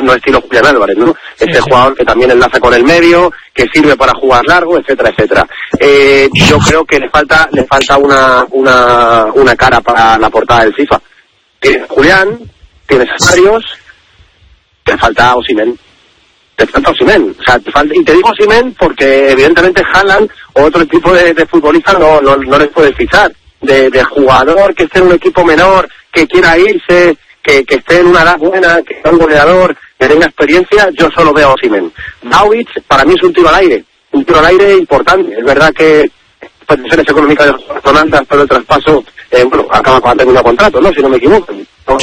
no estilo Julián Álvarez, ¿no? Ese jugador que también enlaza con el medio, que sirve para jugar largo, etcétera, etcétera. Yo creo que le falta una cara para la portada del FIFA. Tienes Julián, tienes Arios, te falta Osimhen. O sea, y te digo Osimhen porque evidentemente Haaland o otro tipo de futbolista no les puedes fichar. De jugador que esté en un equipo menor, que quiera irse, que esté en una edad buena, que sea un goleador, que tenga experiencia, yo solo veo a Osimhen. Vlahovic para mí es un tiro al aire importante. Es verdad que condiciones económicas de los son altas, pero el traspaso acaba cuando termina contrato, ¿no? Si no me equivoco.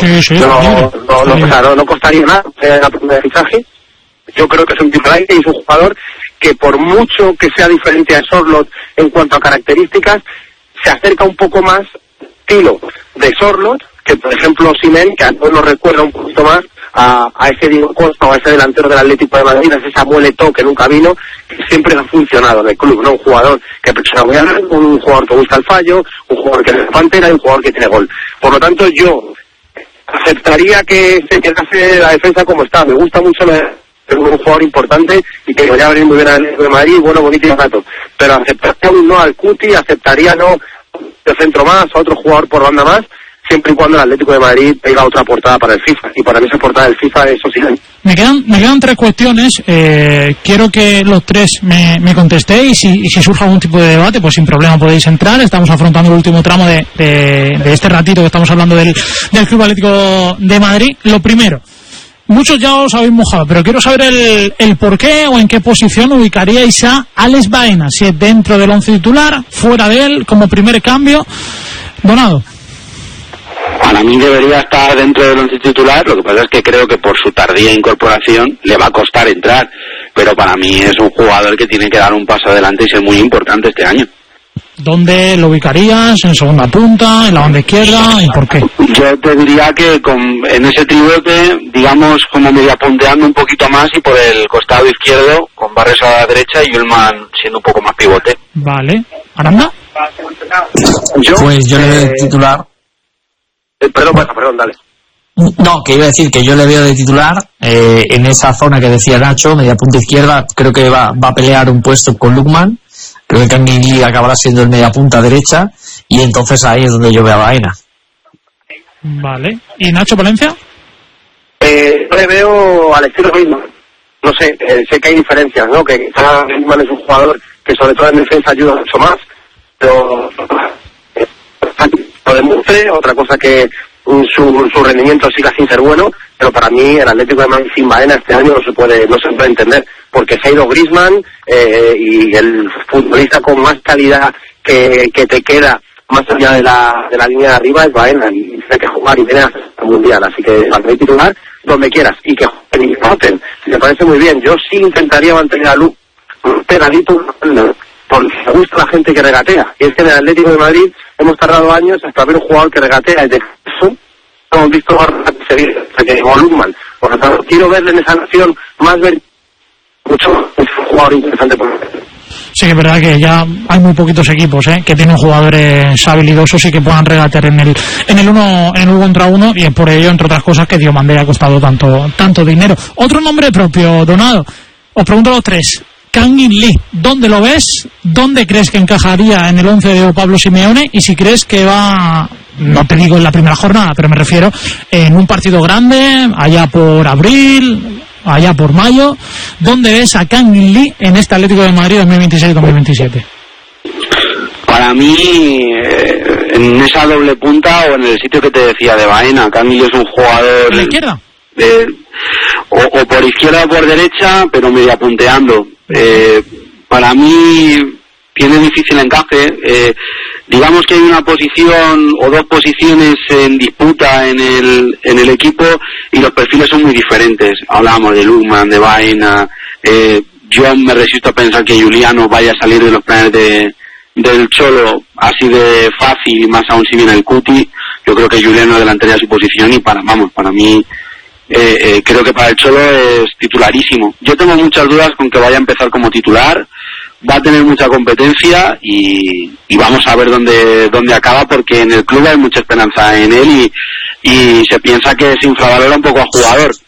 No costaría nada la primera fichaje. Yo creo que es un tiro al aire y es un jugador que por mucho que sea diferente a Sorloth en cuanto a características, se acerca un poco más estilo de Sorloth que por ejemplo Osimhen, que a todos nos recuerda un poquito más a ese Diego Costa o a ese delantero del Atlético de Madrid, ese Samuel Eto'o que nunca vino, que siempre ha funcionado en el club, ¿no? Un jugador que presiona muy alto, un jugador que busca el fallo, un jugador que es pantera y un jugador que tiene gol. Por lo tanto yo aceptaría que se quedase la defensa como está. Me gusta mucho es un jugador importante y que vaya a venir muy bien al Atlético de Madrid, bueno, bonito y barato. Pero aceptaría no al Cuti, aceptaría no de centro más, a otro jugador por banda más, siempre y cuando el Atlético de Madrid tenga otra portada para el FIFA. Y para mí esa portada del FIFA es Osimhen. Me quedan tres cuestiones. Quiero que los tres me contestéis y si surge algún tipo de debate, pues sin problema podéis entrar. Estamos afrontando el último tramo de este ratito que estamos hablando del Club Atlético de Madrid. Lo primero, muchos ya os habéis mojado, pero quiero saber el por qué o en qué posición ubicaríais a Alex Baena, si es dentro del 11 titular, fuera de él, como primer cambio. Donado. Para mí debería estar dentro del 11 titular, lo que pasa es que creo que por su tardía incorporación le va a costar entrar, pero para mí es un jugador que tiene que dar un paso adelante y ser muy importante este año. ¿Dónde lo ubicarías? ¿En segunda punta? ¿En la banda izquierda? ¿Y por qué? Yo te diría que en ese tribote, digamos, como media punteando un poquito más y por el costado izquierdo, con Barres a la derecha y Ullman siendo un poco más pivote. Vale. ¿Aranda? Pues yo le veo de titular. Perdón, dale. No, que iba a decir que yo le veo de titular en esa zona que decía Nacho, media punta izquierda. Creo que va a pelear un puesto con Lookman. Creo que Kangin Lee acabará siendo el media punta derecha y entonces ahí es donde yo veo a Baena. Vale. ¿Y Nacho Valencia? Yo le veo al estilo Griezmann. No sé, sé que hay diferencias, ¿no? Que quizá Griezmann es un jugador que sobre todo en defensa ayuda mucho más, pero lo demuestre, otra cosa que su rendimiento siga sin ser bueno, pero para mí el Atlético de Madrid sin Baena este año no se puede entender, porque se ha ido Griezmann y el futbolista con más calidad que te queda más allá de la línea de arriba es Baena, y tiene que jugar y viene hasta el Mundial, así que al Madrid titular donde quieras y que jueguen y voten. Me parece muy bien. Yo sí intentaría mantener a Lu pegadito porque me gusta la gente que regatea, y es que en el Atlético de Madrid hemos tardado años hasta ver un jugador que regatea, y de eso hemos visto como Lookman. Por lo tanto, quiero verle en esa nación más mucho un jugador interesante por el. Sí, que es verdad que ya hay muy poquitos equipos que tienen jugadores habilidosos y que puedan regatear en el uno contra uno, y es por ello, entre otras cosas, que Diomande ha costado tanto dinero. Otro nombre propio, Donado. Os pregunto a los tres. Kangin Lee, ¿dónde lo ves? ¿Dónde crees que encajaría en el 11 de Pablo Simeone? Y si crees que va, no te digo en la primera jornada, pero me refiero en un partido grande, allá por abril, allá por mayo, ¿dónde ves a Kangin Lee en este Atlético de Madrid 2026-2027? Para mí, en esa doble punta o en el sitio que te decía de Baena, Kangin Lee es un jugador... ¿En la izquierda? O por izquierda o por derecha, pero media punteando. Para mí tiene difícil encaje. Digamos que hay una posición o dos posiciones en disputa en el equipo y los perfiles son muy diferentes. Hablábamos de Lookman, de Baena. Yo me resisto a pensar que Juliano vaya a salir de los planes del Cholo así de fácil, y más aún si viene el Cuti. Yo creo que Juliano adelantaría su posición y para mí creo que para el Cholo es titularísimo. Yo tengo muchas dudas con que vaya a empezar como titular. Va a tener mucha competencia y vamos a ver dónde acaba, porque en el club hay mucha esperanza en él y se piensa que se infravalora un poco al jugador.